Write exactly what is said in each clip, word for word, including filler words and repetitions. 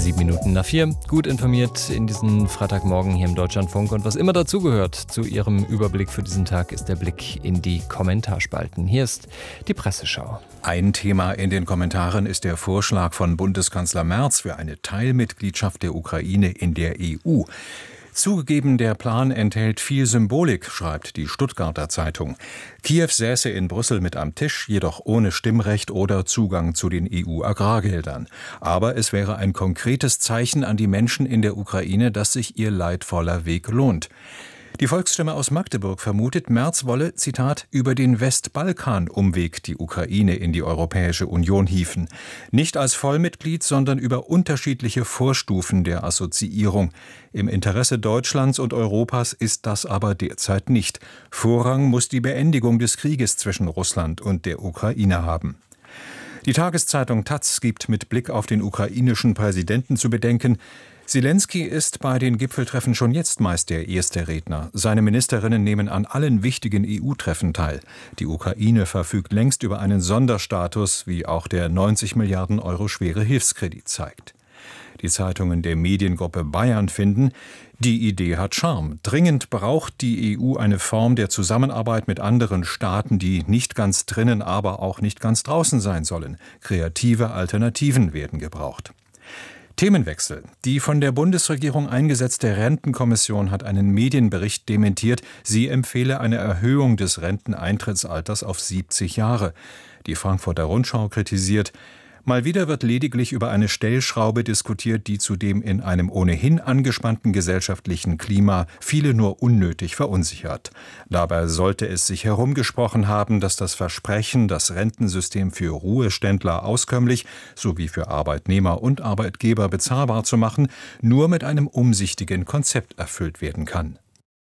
Sieben Minuten nach vier. Gut informiert in diesen Freitagmorgen hier im Deutschlandfunk. Und was immer dazugehört zu Ihrem Überblick für diesen Tag, ist der Blick in die Kommentarspalten. Hier ist die Presseschau. Ein Thema in den Kommentaren ist der Vorschlag von Bundeskanzler Merz für eine Teilmitgliedschaft der Ukraine in der E U. Zugegeben, der Plan enthält viel Symbolik, schreibt die Stuttgarter Zeitung. Kiew säße in Brüssel mit am Tisch, jedoch ohne Stimmrecht oder Zugang zu den E U-Agrargeldern. Aber es wäre ein konkretes Zeichen an die Menschen in der Ukraine, dass sich ihr leidvoller Weg lohnt. Die Volksstimme aus Magdeburg vermutet, Merz wolle, Zitat, über den Westbalkan-Umweg die Ukraine in die Europäische Union hieven. Nicht als Vollmitglied, sondern über unterschiedliche Vorstufen der Assoziierung. Im Interesse Deutschlands und Europas ist das aber derzeit nicht. Vorrang muss die Beendigung des Krieges zwischen Russland und der Ukraine haben. Die Tageszeitung Taz gibt mit Blick auf den ukrainischen Präsidenten zu bedenken: Selenskyj ist bei den Gipfeltreffen schon jetzt meist der erste Redner. Seine Ministerinnen nehmen an allen wichtigen E U-Treffen teil. Die Ukraine verfügt längst über einen Sonderstatus, wie auch der neunzig Milliarden Euro schwere Hilfskredit zeigt. Die Zeitungen der Mediengruppe Bayern finden, die Idee hat Charme. Dringend braucht die E U eine Form der Zusammenarbeit mit anderen Staaten, die nicht ganz drinnen, aber auch nicht ganz draußen sein sollen. Kreative Alternativen werden gebraucht. Themenwechsel. Die von der Bundesregierung eingesetzte Rentenkommission hat einen Medienbericht dementiert. Sie empfehle eine Erhöhung des Renteneintrittsalters auf siebzig Jahre. Die Frankfurter Rundschau kritisiert: Mal wieder wird lediglich über eine Stellschraube diskutiert, die zudem in einem ohnehin angespannten gesellschaftlichen Klima viele nur unnötig verunsichert. Dabei sollte es sich herumgesprochen haben, dass das Versprechen, das Rentensystem für Ruheständler auskömmlich sowie für Arbeitnehmer und Arbeitgeber bezahlbar zu machen, nur mit einem umsichtigen Konzept erfüllt werden kann.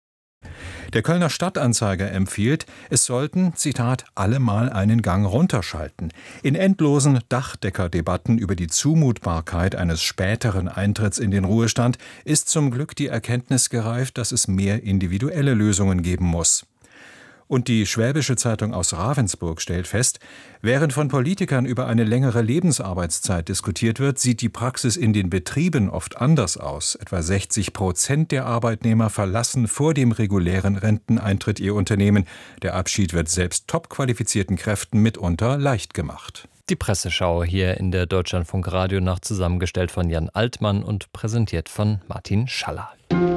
Der Kölner Stadtanzeiger empfiehlt, es sollten, Zitat, alle mal einen Gang runterschalten. In endlosen Dachdeckerdebatten über die Zumutbarkeit eines späteren Eintritts in den Ruhestand ist zum Glück die Erkenntnis gereift, dass es mehr individuelle Lösungen geben muss. Und die Schwäbische Zeitung aus Ravensburg stellt fest, während von Politikern über eine längere Lebensarbeitszeit diskutiert wird, sieht die Praxis in den Betrieben oft anders aus. Etwa sechzig Prozent der Arbeitnehmer verlassen vor dem regulären Renteneintritt ihr Unternehmen. Der Abschied wird selbst topqualifizierten Kräften mitunter leicht gemacht. Die Presseschau hier in der Deutschlandfunk Radionacht, zusammengestellt von Jan Altmann und präsentiert von Martin Schaller.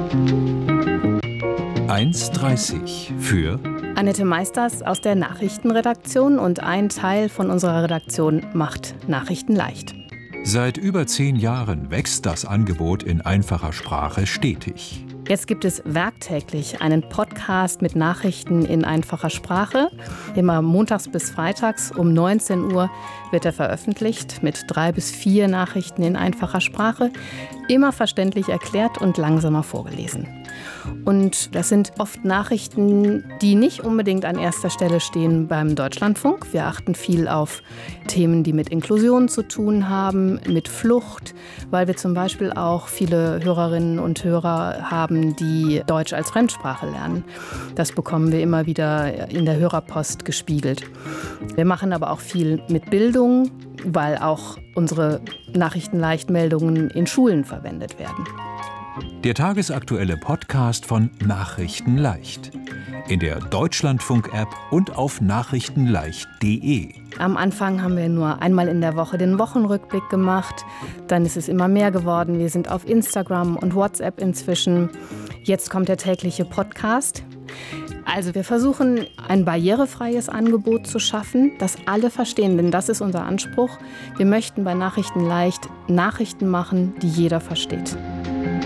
eins dreißig für Annette Meisters aus der Nachrichtenredaktion und ein Teil von unserer Redaktion macht Nachrichten leicht. Seit über zehn Jahren wächst das Angebot in einfacher Sprache stetig. Jetzt gibt es werktäglich einen Podcast mit Nachrichten in einfacher Sprache. Immer montags bis freitags um neunzehn Uhr wird er veröffentlicht mit drei bis vier Nachrichten in einfacher Sprache. Immer verständlich erklärt und langsamer vorgelesen. Und das sind oft Nachrichten, die nicht unbedingt an erster Stelle stehen beim Deutschlandfunk. Wir achten viel auf Themen, die mit Inklusion zu tun haben, mit Flucht, weil wir zum Beispiel auch viele Hörerinnen und Hörer haben, die Deutsch als Fremdsprache lernen. Das bekommen wir immer wieder in der Hörerpost gespiegelt. Wir machen aber auch viel mit Bildung, weil auch unsere Nachrichtenleichtmeldungen in Schulen verwendet werden. Der tagesaktuelle Podcast von Nachrichten leicht. In der Deutschlandfunk-App und auf nachrichtenleicht punkt de. Am Anfang haben wir nur einmal in der Woche den Wochenrückblick gemacht. Dann ist es immer mehr geworden. Wir sind auf Instagram und WhatsApp inzwischen. Jetzt kommt der tägliche Podcast. Also wir versuchen, ein barrierefreies Angebot zu schaffen, das alle verstehen, denn das ist unser Anspruch. Wir möchten bei Nachrichten leicht Nachrichten machen, die jeder versteht.